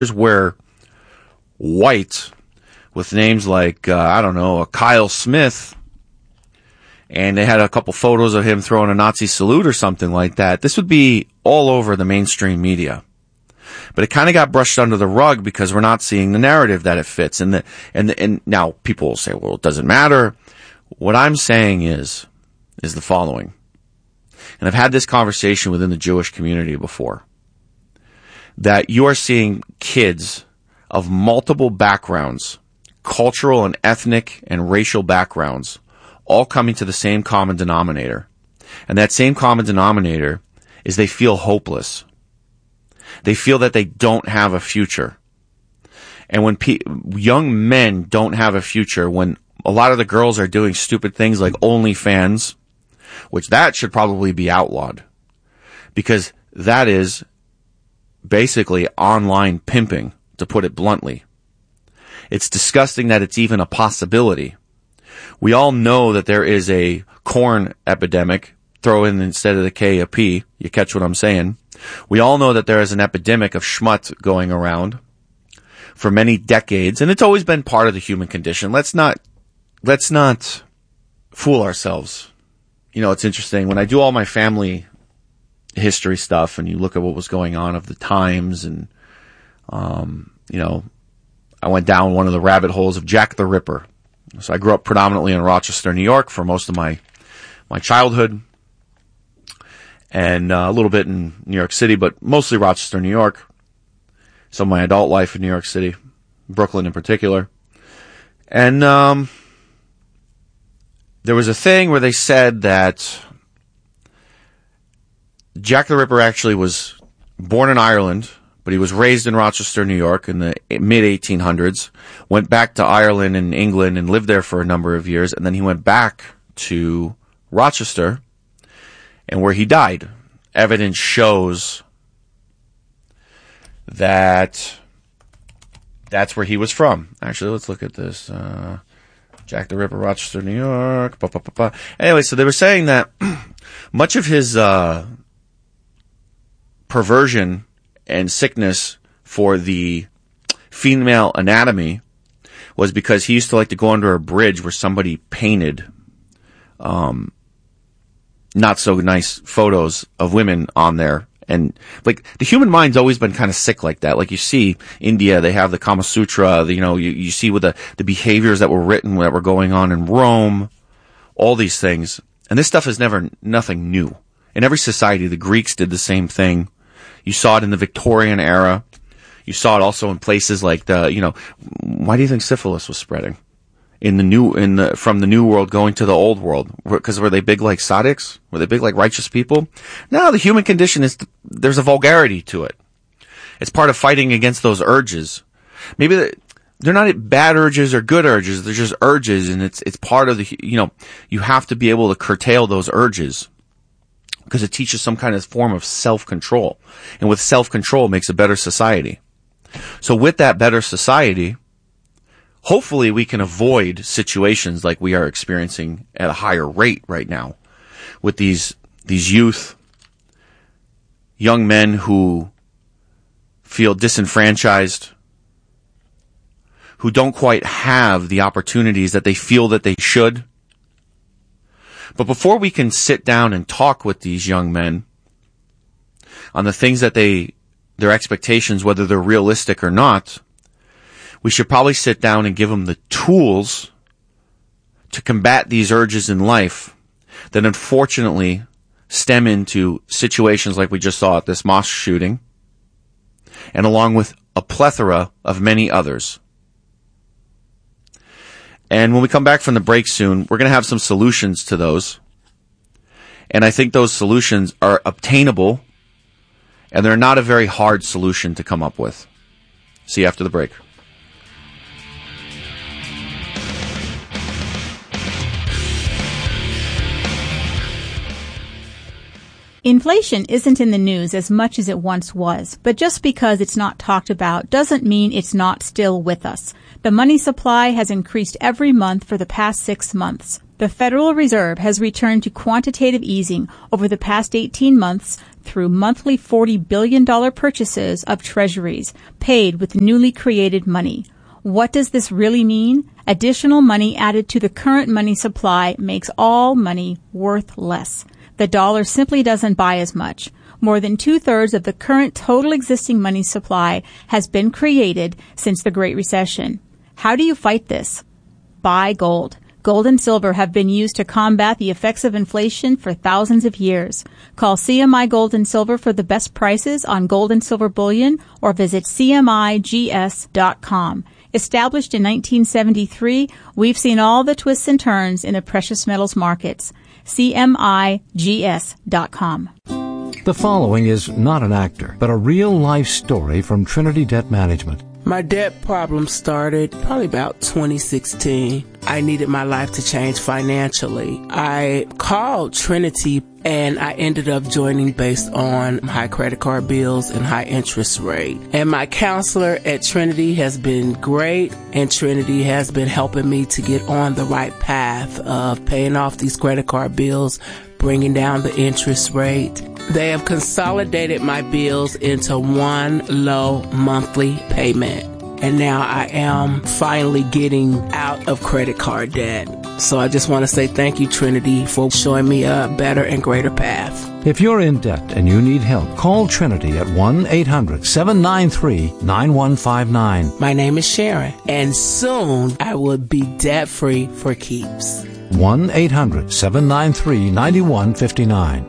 where white with names like, Kyle Smith, and they had a couple photos of him throwing a Nazi salute or something like that, this would be all over the mainstream media. But it kind of got brushed under the rug because we're not seeing the narrative that it fits. And now people will say, well, it doesn't matter. What I'm saying is the following. And I've had this conversation within the Jewish community before. That you are seeing kids of multiple backgrounds, cultural and ethnic and racial backgrounds, all coming to the same common denominator. And that same common denominator is they feel hopeless. They feel that they don't have a future. And when young men don't have a future, when a lot of the girls are doing stupid things like OnlyFans, which that should probably be outlawed, because that is basically online pimping, to put it bluntly. It's disgusting that it's even a possibility. We all know that there is a corn epidemic. Throw in instead of the K a P. You catch what I'm saying? We all know that there is an epidemic of schmut going around for many decades, and it's always been part of the human condition. Let's not fool ourselves. You know, it's interesting. When I do all my family history stuff and you look at what was going on of the times, and, I went down one of the rabbit holes of Jack the Ripper. So I grew up predominantly in Rochester, New York for most of my childhood, and a little bit in New York City, but mostly Rochester, New York. Some of my adult life in New York City, Brooklyn in particular. And there was a thing where they said that Jack the Ripper actually was born in Ireland, but he was raised in Rochester, New York in the mid-1800s, went back to Ireland and England and lived there for a number of years, and then he went back to Rochester, and where he died. Evidence shows that that's where he was from. Actually, let's look at this. Jack the Ripper, Rochester, New York. Anyway, so they were saying that much of his perversion and sickness for the female anatomy was because he used to like to go under a bridge where somebody painted not so nice photos of women on there. And like the human mind's always been kind of sick like that. Like you see India, they have the Kama Sutra, you see with the behaviors that were written that were going on in Rome, all these things. And this stuff is nothing new. In every society, the Greeks did the same thing. You saw it in the Victorian era. You saw it also in places like why do you think syphilis was spreading? From the new world going to the old world? Because were they big like Sadics? Were they big like righteous people? No, the human condition is, there's a vulgarity to it. It's part of fighting against those urges. Maybe they're not bad urges or good urges. They're just urges, and it's part of you have to be able to curtail those urges because it teaches some kind of form of self-control. And with self-control makes a better society. So with that better society, hopefully we can avoid situations like we are experiencing at a higher rate right now with these young men who feel disenfranchised, who don't quite have the opportunities that they feel that they should. But before we can sit down and talk with these young men on the things that their expectations, whether they're realistic or not, we should probably sit down and give them the tools to combat these urges in life that unfortunately stem into situations like we just saw at this mosque shooting, and along with a plethora of many others. And when we come back from the break soon, we're going to have some solutions to those. And I think those solutions are obtainable, and they're not a very hard solution to come up with. See you after the break. Inflation isn't in the news as much as it once was, but just because it's not talked about doesn't mean it's not still with us. The money supply has increased every month for the past 6 months. The Federal Reserve has returned to quantitative easing over the past 18 months through monthly $40 billion purchases of treasuries paid with newly created money. What does this really mean? Additional money added to the current money supply makes all money worth less. The dollar simply doesn't buy as much. More than 2/3 of the current total existing money supply has been created since the Great Recession. How do you fight this? Buy gold. Gold and silver have been used to combat the effects of inflation for thousands of years. Call CMI Gold and Silver for the best prices on gold and silver bullion or visit CMIGS.com. Established in 1973, we've seen all the twists and turns in the precious metals markets. CMIGS.com. The following is not an actor, but a real-life story from Trinity Debt Management. My debt problem started probably about 2016. I needed my life to change financially. I called Trinity and I ended up joining based on high credit card bills and high interest rate. And my counselor at Trinity has been great, and Trinity has been helping me to get on the right path of paying off these credit card bills, bringing down the interest rate. They have consolidated my bills into one low monthly payment. And now I am finally getting out of credit card debt. So I just want to say thank you, Trinity, for showing me a better and greater path. If you're in debt and you need help, call Trinity at 1-800-793-9159. My name is Sharon, and soon I will be debt-free for keeps. 1-800-793-9159.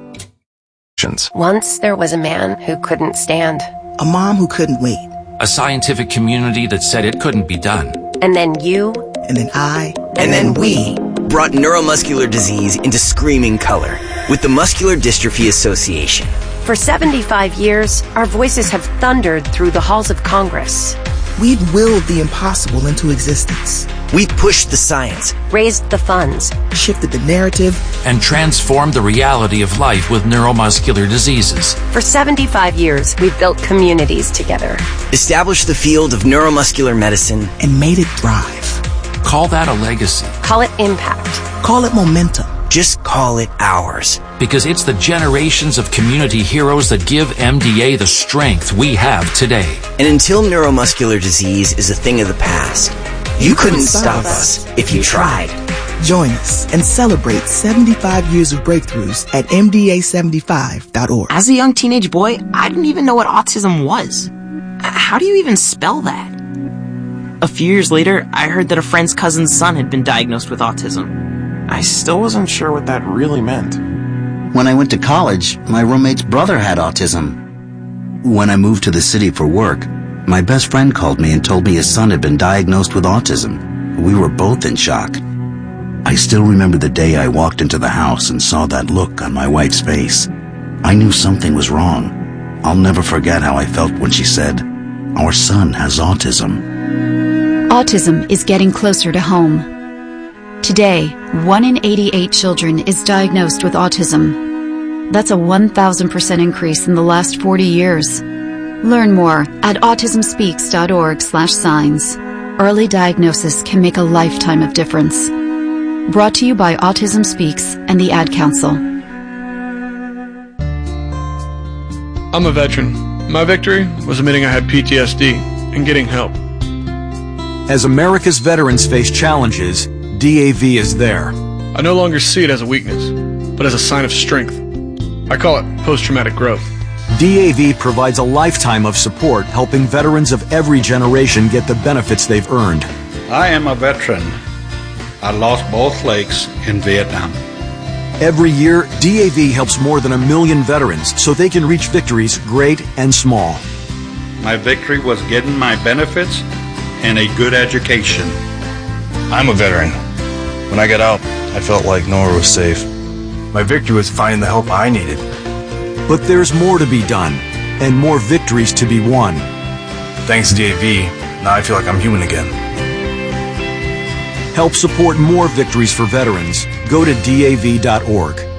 Once there was a man who couldn't stand. A mom who couldn't wait. A scientific community that said it couldn't be done. And then you. And then I. And then we brought neuromuscular disease into screaming color with the Muscular Dystrophy Association. For 75 years, our voices have thundered through the halls of Congress. We'd willed the impossible into existence. We pushed the science, raised the funds, shifted the narrative, and transformed the reality of life with neuromuscular diseases. For 75 years, we've built communities together. Established the field of neuromuscular medicine, and made it thrive. Call that a legacy. Call it impact. Call it momentum. Just call it ours. Because it's the generations of community heroes that give MDA the strength we have today. And until neuromuscular disease is a thing of the past, you couldn't stop us if you tried. Join us and celebrate 75 years of breakthroughs at MDA75.org. As a young teenage boy, I didn't even know what autism was. How do you even spell that? A few years later, I heard that a friend's cousin's son had been diagnosed with autism. I still wasn't sure what that really meant. When I went to college, my roommate's brother had autism. When I moved to the city for work, my best friend called me and told me his son had been diagnosed with autism. We were both in shock. I still remember the day I walked into the house and saw that look on my wife's face. I knew something was wrong. I'll never forget how I felt when she said, "Our son has autism." Autism is getting closer to home. Today, 1 in 88 children is diagnosed with autism. That's a 1,000% increase in the last 40 years. Learn more at autismspeaks.org/signs. Early diagnosis can make a lifetime of difference. Brought to you by Autism Speaks and the Ad Council. I'm a veteran. My victory was admitting I had PTSD and getting help. As America's veterans face challenges, DAV is there. I no longer see it as a weakness, but as a sign of strength. I call it post-traumatic growth. DAV provides a lifetime of support, helping veterans of every generation get the benefits they've earned. I am a veteran. I lost both legs in Vietnam. Every year, DAV helps more than 1 million veterans so they can reach victories great and small. My victory was getting my benefits and a good education. I'm a veteran. When I got out, I felt like nowhere was safe. My victory was finding the help I needed. But there's more to be done, and more victories to be won. Thanks to DAV, now I feel like I'm human again. Help support more victories for veterans. Go to DAV.org.